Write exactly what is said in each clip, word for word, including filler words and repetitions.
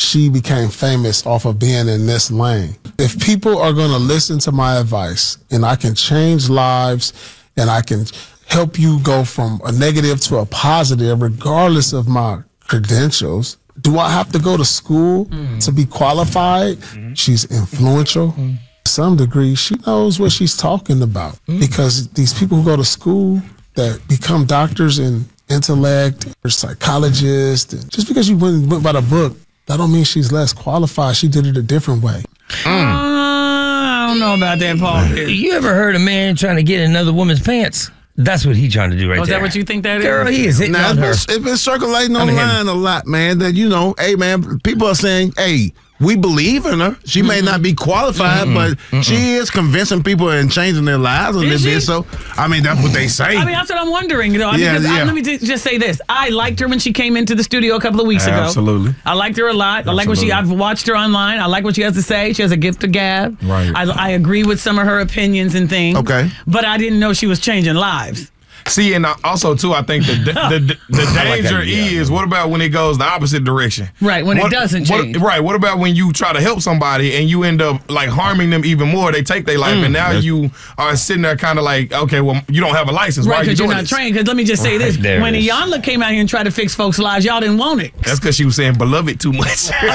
she became famous off of being in this lane. If people are going to listen to my advice and I can change lives and I can help you go from a negative to a positive, regardless of my credentials, do I have to go to school mm-hmm. to be qualified? Mm-hmm. She's influential. Mm-hmm. To some degree, she knows what she's talking about mm-hmm. because these people who go to school that become doctors in intellect or psychologists, and just because you went, went by the book, that don't mean she's less qualified. She did it a different way. Mm. Uh, I don't know about that, Paul. You ever heard a man trying to get in another woman's pants? That's what he's trying to do right oh, is there. Is that what you think that is? Girl, he is hitting now, on her. It's been circulating online a lot, man, that, you know, hey, man, people are saying, hey, we believe in her. She mm-hmm. may not be qualified, mm-hmm. but mm-hmm. she is convincing people and changing their lives a little bit. So, I mean, that's what they say. I mean, that's what I'm wondering. You know, yeah, because yeah. I, let me t- just say this. I liked her when she came into the studio a couple of weeks ago. Absolutely. I liked her a lot. I like what she, I've watched her online. I like what she has to say. She has a gift of gab. Right. I, I agree with some of her opinions and things. Okay. But I didn't know she was changing lives. See, and also, too, I think the the, the, the danger like is, what about when it goes the opposite direction? Right, when what, it doesn't what, change. Right, what about when you try to help somebody and you end up, like, harming them even more? They take their life, mm, and now you are sitting there kind of like, okay, well, you don't have a license. Right, why are you because doing you're not this? trained. Because let me just say right, this. When Iyanla came out here and tried to fix folks' lives, y'all didn't want it. That's because she was saying beloved too much. you,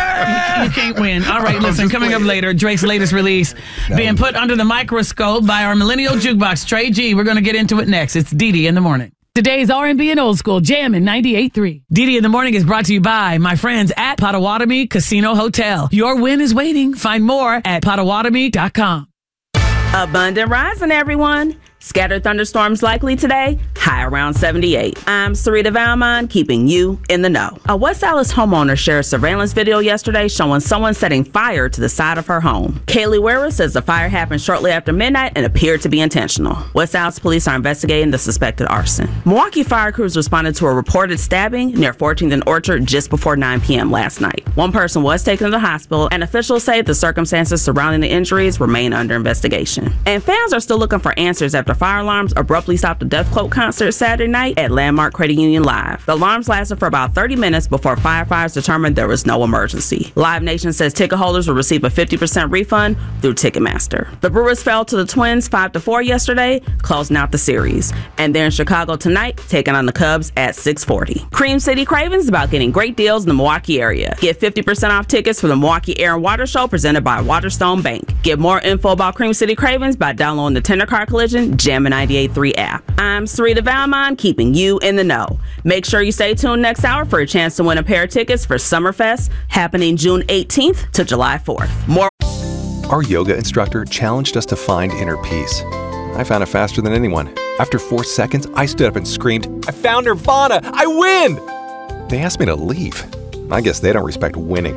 you can't win. All right, listen, coming up later, Drake's latest release no. being put under the microscope by our millennial jukebox, Trey G. We're going to get into it next. It's Didi in the Morning. Today's R and B and Old School Jam in ninety-eight point three. Didi in the Morning is brought to you by my friends at Potawatomi Casino Hotel. Your win is waiting. Find more at potawatomi dot com. Abundant rising, everyone. Scattered thunderstorms likely today, high around seventy-eight. I'm Sarita Valmont, keeping you in the know. A West Allis homeowner shared a surveillance video yesterday showing someone setting fire to the side of her home. Kaylee Wera says the fire happened shortly after midnight and appeared to be intentional. West Allis police are investigating the suspected arson. Milwaukee fire crews responded to a reported stabbing near fourteenth and Orchard just before nine p.m. last night. One person was taken to the hospital, and officials say the circumstances surrounding the injuries remain under investigation. And fans are still looking for answers after fire alarms abruptly stopped a Death Cloak concert Saturday night at Landmark Credit Union Live. The alarms lasted for about thirty minutes before firefighters determined there was no emergency. Live Nation says ticket holders will receive a fifty percent refund through Ticketmaster. The Brewers fell to the Twins five to four yesterday, closing out the series. And they're in Chicago tonight, taking on the Cubs at six forty. Cream City Cravings is about getting great deals in the Milwaukee area. Get fifty percent off tickets for the Milwaukee Air and Water Show presented by Waterstone Bank. Get more info about Cream City Cravings by downloading the Tender Car Collision Jammin' ninety-eight point three app. I'm Sarita Valmont, keeping you in the know. Make sure you stay tuned next hour for a chance to win a pair of tickets for Summerfest happening June eighteenth to July fourth. More. Our yoga instructor challenged us to find inner peace. I found it faster than anyone. After four seconds, I stood up and screamed, "I found Nirvana! I win!" They asked me to leave. I guess they don't respect winning.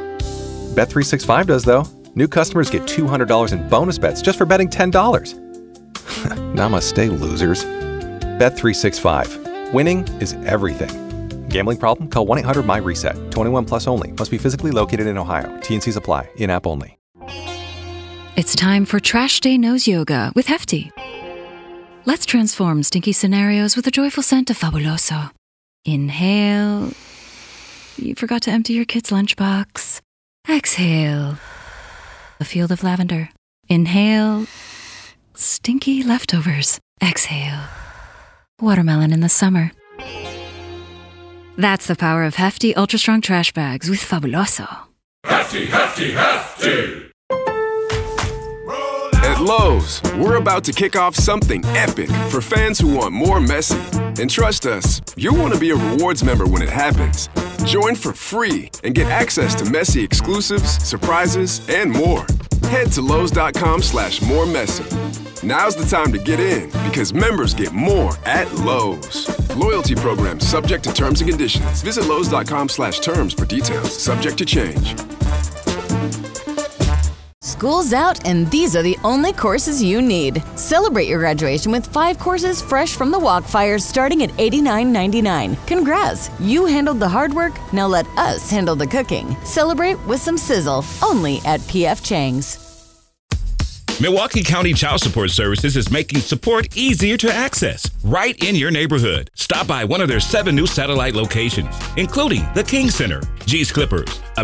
Bet three sixty-five does, though. New customers get two hundred dollars in bonus bets just for betting ten dollars. Namaste, losers. Bet three sixty-five. Winning is everything. Gambling problem? Call one eight hundred my reset. twenty-one plus only. Must be physically located in Ohio. T and Cs apply. In-app only. It's time for Trash Day Nose Yoga with Hefty. Let's transform stinky scenarios with a joyful scent of Fabuloso. Inhale. You forgot to empty your kid's lunchbox. Exhale. A field of lavender. Inhale. Stinky leftovers. Exhale. Watermelon in the summer. That's the power of Hefty Ultra Strong Trash Bags with Fabuloso. Hefty, Hefty, Hefty! At Lowe's, we're about to kick off something epic for fans who want more Messi. And trust us, you'll want to be a rewards member when it happens. Join for free and get access to Messi exclusives, surprises, and more. Head to Lowe's.com slash more Messi. Now's the time to get in because members get more at Lowe's. Loyalty program subject to terms and conditions. Visit Lowe's.com slash terms for details. Subject to change. School's out, and these are the only courses you need. Celebrate your graduation with five courses fresh from the Walkfire starting at eighty-nine ninety-nine. Congrats! You handled the hard work, now let us handle the cooking. Celebrate with some sizzle, only at P F Chang's. Milwaukee County Child Support Services is making support easier to access right in your neighborhood. Stop by one of their seven new satellite locations, including the King Center, G's Clippers,